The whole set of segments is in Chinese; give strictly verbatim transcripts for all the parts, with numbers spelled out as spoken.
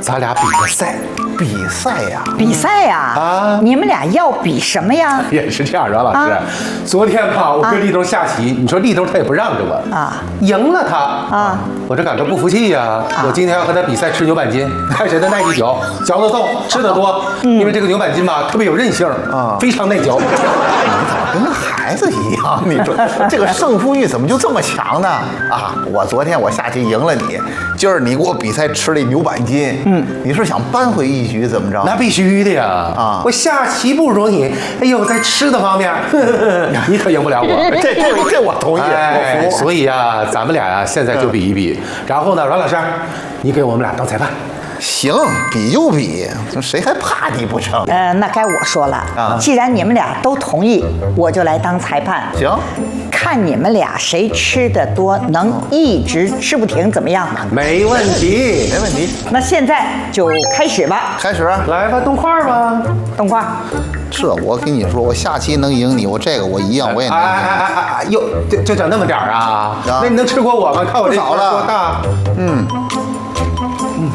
咱俩比个赛。 比赛呀， 比赛呀！啊，你们俩要比什么呀？ 也是这样，阮老师。啊、昨天吧，我跟立冬下棋，你说立冬他也不让着我啊，赢了他啊，我这感到不服气呀、啊。啊、我今天要和他比赛吃牛板筋，看谁的耐力小，嚼得动，吃得多。嗯、因为这个牛板筋吧，特别有韧性啊，非常耐嚼。 你怎么跟个孩子一样？你说这个胜负欲怎么就这么强呢？啊，我昨天我下棋赢了你，今儿你给我比赛吃这牛板筋，嗯，你是想扳回一局怎么着？ 那必须的呀！啊，我下棋不容易，哎呦，在吃的方面，呵呵你可赢不了我。 这这这我同意， 哎、我服。所以呀、啊，咱们俩呀、啊，现在就比一比。然后呢，阮老师，你给我们俩当裁判。 行，比就比，谁还怕你不成？ 呃，那该我说了啊。既然你们俩都同意，我就来当裁判。 行， 看你们俩谁吃的多，能一直吃不停，怎么样？ 没问题， 没问题。 那现在就开始吧。 开始， 来吧，动筷吧， 动筷。 这我跟你说，我下棋能赢你，我这个我一样，我也能赢。哎哎哎哎，哟，就就整那么点儿啊？那你能吃过我吗？看我这少了多大？嗯嗯。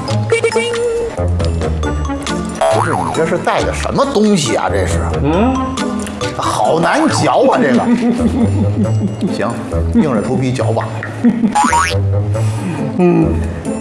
不是你这是带的什么东西啊？这是，嗯，好难嚼啊！这个，行，硬着头皮嚼吧。 嗯，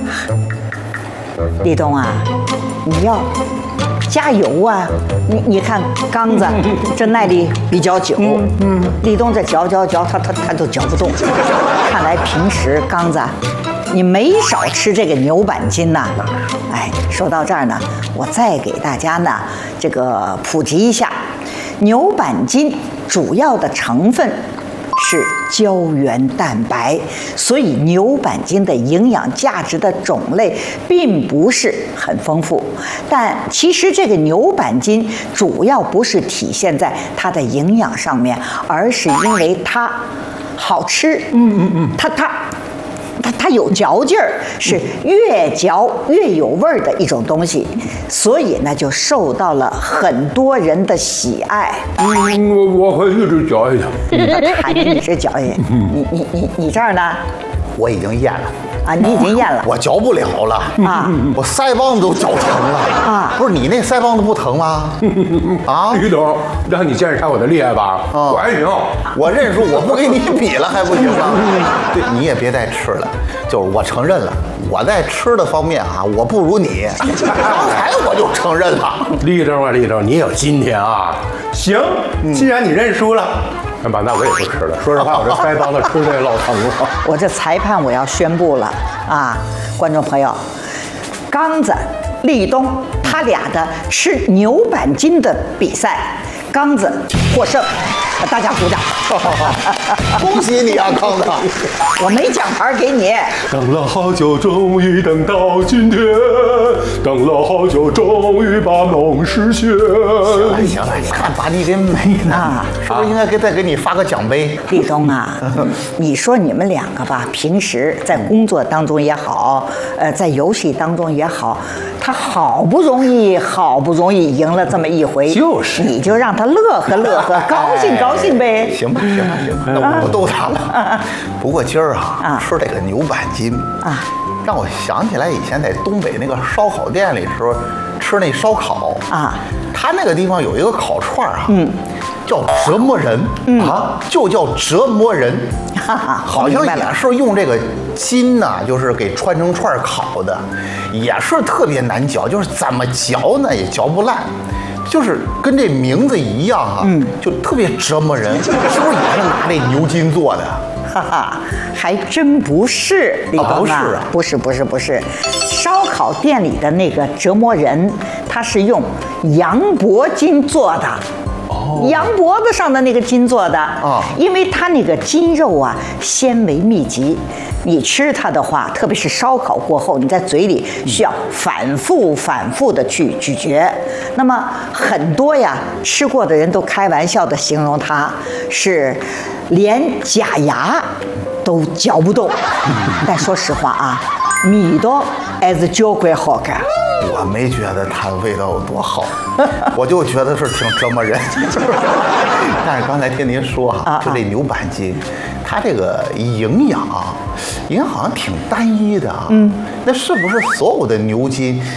立冬啊，你要加油啊！你你看刚子这耐力比较久，嗯，立冬这嚼嚼嚼，他他他都嚼不动。看来平时刚子。你没少吃这个牛板筋呐，哎，说到这儿呢，我再给大家呢这个普及一下，牛板筋主要的成分是胶原蛋白，所以牛板筋的营养价值的种类并不是很丰富。但其实这个牛板筋主要不是体现在它的营养上面，而是因为它好吃，嗯嗯嗯，它它。它它有嚼劲儿，是越嚼越有味儿的一种东西，所以呢就受到了很多人的喜爱。 嗯，我我会一直嚼下去。 还得一直嚼下去。你你你你这儿呢？ 我已经咽了。 啊，你已经咽了， 我嚼不了了啊！我腮帮子都嚼疼了啊！不是你那腮帮子不疼吗？啊， 于总，让你见识下我的厉害吧！我还行， 我认输，我不跟你比了还不行吗？对，你也别再吃了，就是我承认了，我在吃的方面啊，我不如你。刚才我就承认了。 立正啊，立正，你有今天啊！行，既然你认输了。那吧，那我也不吃了。说实话，我这腮帮子吃的也老疼了。 我这裁判我要宣布了啊，观众朋友，刚子、立冬他俩的吃牛板筋的比赛，刚子获胜，大家鼓掌。 恭喜你啊，刚子！ 我没奖牌给你。 等了好久，终于等到今天，等了好久，终于把梦实现。 行了行了，你看把你给美的啊，是不是应该给再给你发个奖杯？ 立冬啊，你说你们两个吧，平时在工作当中也好，呃，在游戏当中也好，他好不容易好不容易赢了这么一回， 就是你就让他乐呵乐呵，高兴高兴呗。 行吧行吧行吧，那我不逗他了。不过今儿啊，吃这个牛板筋啊，让我想起来以前在东北那个烧烤店里时候吃那烧烤啊，他那个地方有一个烤串啊，嗯，叫折磨人，嗯啊，就叫折磨人，哈哈，好像也是用这个筋呐、啊，就是给串成串烤的，也是特别难嚼，就是怎么嚼呢也嚼不烂。就是跟这名字一样啊，嗯，就特别折磨人，是不是也是拿这牛筋做的？ 哈哈，还真不是，立冬啊， 不是啊， 不是不是不是，烧烤店里的那个折磨人，它是用羊脖筋做的。哦，羊脖子上的那个筋做的啊，因为它那个筋肉啊纤维密集，你吃它的话，特别是烧烤过后，你在嘴里需要反复反复的去咀嚼。那么很多呀吃过的人都开玩笑的形容它是连假牙都嚼不动。但说实话啊，味道还是交关好看。 我没觉得它的味道有多好，我就觉得是挺折磨人。但是刚才听您说哈、啊，就这牛板筋，它这个营养，营养好像挺单一的啊。嗯，那是不是所有的牛筋